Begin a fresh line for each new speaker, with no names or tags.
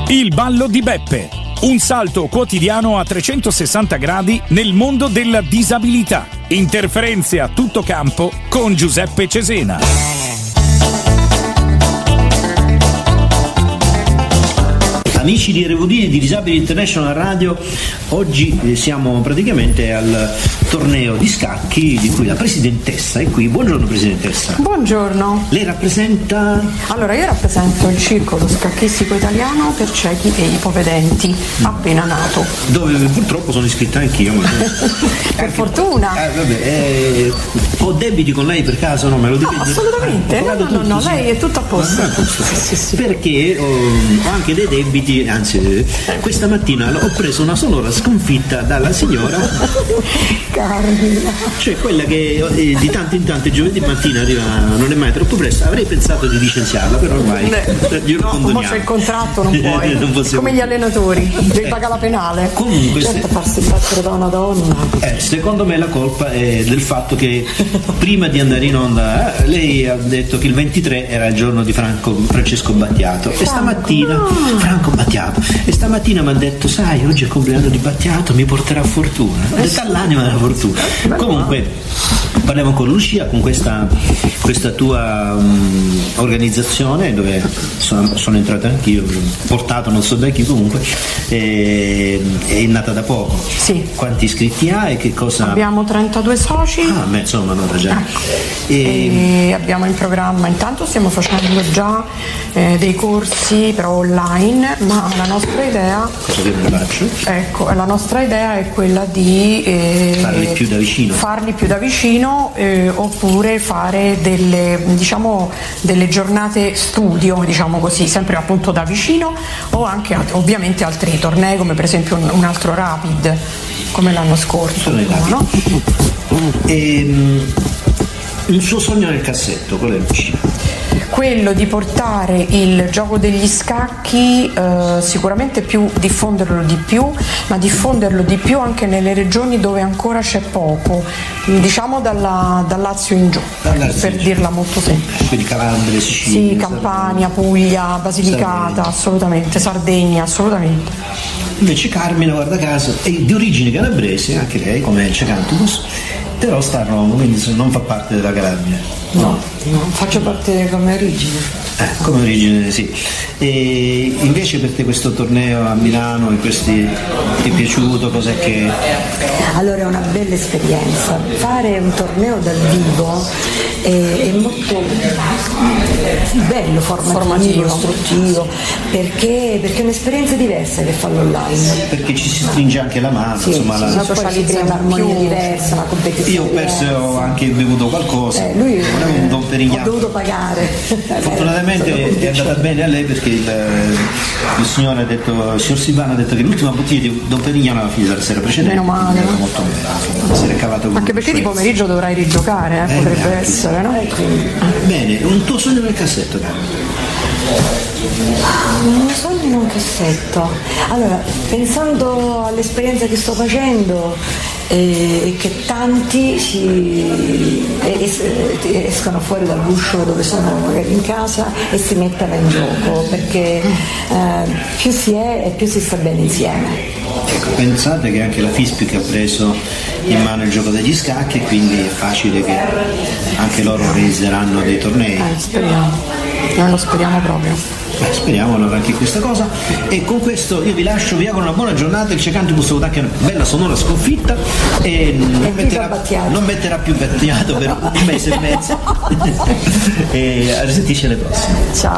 Il ballo di Beppe. Un salto quotidiano a 360 gradi nel mondo della disabilità. Interferenze a tutto campo con Giuseppe Cesena.
Amici di RVD e di Disabili International Radio, oggi siamo praticamente al torneo di scacchi di cui la presidentessa è qui. Buongiorno presidentessa.
Buongiorno.
Lei rappresenta?
Allora, io rappresento il Circolo Scacchistico Italiano per ciechi e ipovedenti, appena nato.
Dove purtroppo sono iscritta anch'io.
Per fortuna.
Ho debiti con lei per caso? No, me lo dico.
No, assolutamente. No,
sì.
Lei è tutto a posto.
Sì. Perché ho anche dei debiti. Anzi, questa mattina ho preso una sonora sconfitta dalla signora
Carmina,
cioè quella che di tanto in tanto giovedì mattina arriva, non è mai troppo presto. Avrei pensato di licenziarla, però ormai glielo condoniamo.
C'è il contratto, non puoi.
Non
come gli allenatori, devi pagare la penale.
Comunque,
certo, farsi battere da una donna.
Secondo me la colpa è del fatto che prima di andare in onda lei ha detto che il 23 era il giorno di Francesco Battiato e stamattina e stamattina mi ha detto: sai, oggi è il compleanno di Battiato, mi porterà fortuna. Ho detto: all'anima della fortuna. Comunque parliamo con Lucia, con questa tua organizzazione dove sono entrato anch'io, portato non so da chi, comunque è nata da poco.
Sì.
Quanti iscritti ha e che cosa?
Abbiamo 32 soci.
Insomma, non da già.
E abbiamo in programma, intanto stiamo facendo già dei corsi però online, ma la nostra idea la nostra idea è quella di
farli più da vicino,
oppure fare delle giornate studio, diciamo così, sempre appunto da vicino, o anche ovviamente altri tornei come per esempio un altro Rapid come l'anno scorso, no?
Il suo sogno nel cassetto, qual è Lucia?
Quello di portare il gioco degli scacchi, sicuramente diffonderlo di più, ma diffonderlo di più anche nelle regioni dove ancora c'è poco, diciamo dal Lazio in giù, per dirla molto semplice.
Quindi Calabria, Sicilia.
Sì, Campania, Puglia, Basilicata, assolutamente, Sardegna, assolutamente.
Invece Carmina, guarda caso, è di origine calabrese, anche lei, come il Cecantibus, però sta a Roma, quindi non fa parte della Calabria.
No, faccio parte come origine.
Come origine, sì. E invece per te questo torneo a Milano, ti è piaciuto? Cos'è che...
Allora, è una bella esperienza. Fare un torneo dal vivo è molto bello, formativo, istruttivo, perché è un'esperienza diversa che farlo online.
Perché ci si stringe anche la mano,
sì,
insomma,
una socializzazione, un'armonia diversa, una competizione.
Io ho anche bevuto qualcosa.
Lui
ho dovuto
pagare.
Fortunatamente è andata bene a lei, perché il signor Silvano ha detto che l'ultima bottiglia di Don Perignano alla fine della sera precedente.
Meno male.
Era molto bene. Si era cavato
anche perché di pomeriggio dovrai rigiocare, potrebbe essere, no?
Bene, un tuo sogno nel cassetto,
Un sogno in un cassetto. Allora, pensando all'esperienza che sto facendo e che tanti escono fuori dall'uscio dove sono magari in casa e si mettano in gioco, perché più si è e più si sta bene insieme.
Ecco, pensate che anche la FISPIC ha preso in mano il gioco degli scacchi, quindi è facile che anche loro organizzeranno dei tornei.
Speriamo, noi lo speriamo proprio.
Speriamo anche questa cosa, e con questo io vi lascio, vi auguro una buona giornata. Il Cecantibus avuto anche una bella sonora sconfitta e non metterà più Battiato per un mese e mezzo e a risentirci alle prossime.
Ciao.